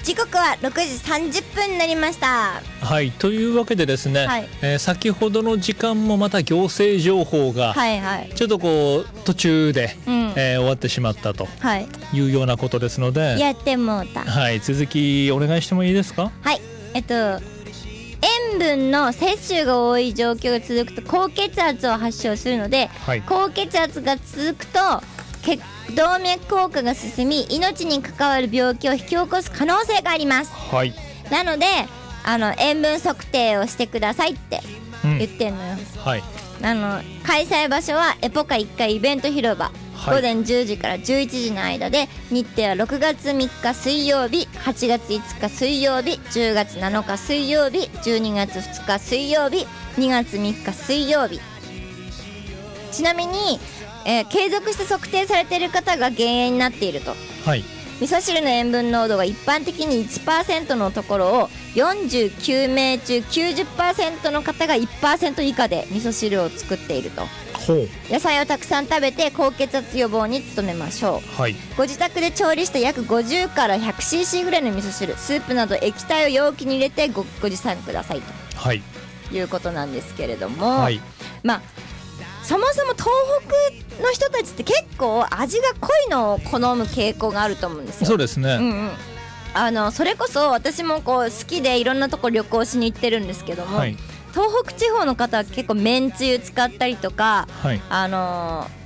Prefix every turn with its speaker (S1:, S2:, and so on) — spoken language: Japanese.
S1: 時刻は6時30分になりました。
S2: はい、というわけでですね、先ほどの時間もまた行政情報がちょっとこう途中で、終わってしまったというようなことですので、
S1: やってもうた。
S2: はい、続きお願いしてもいいですか？
S1: はい、塩分の摂取が多い状況が続くと高血圧を発症するので、高血圧が続くと動脈硬化が進み命に関わる病気を引き起こす可能性があります。なので塩分測定をしてくださいって言ってんのよ。開催場所はエポカ1階イベント広場、午前10時から11時の間で、日程は6月3日水曜日、8月5日水曜日、10月7日水曜日、12月2日水曜日、2月3日水曜日。ちなみに、継続して測定されている方が減塩になっていると。味噌汁の塩分濃度が一般的に 1% のところを49名中 90% の方が 1% 以下で味噌汁を作っていると。野菜をたくさん食べて高血圧予防に努めましょう。ご自宅で調理した約50から 100cc ぐらいの味噌汁、スープなど液体を容器に入れて ご持参くださいと、いうことなんですけれども、そもそも東北の人たちって結構味が濃いのを好む傾向があると思うんですよ。
S2: そうですね、
S1: それこそ私もこう好きでいろんなとこ旅行しに行ってるんですけども、東北地方の方は結構めんつゆ使ったりとか、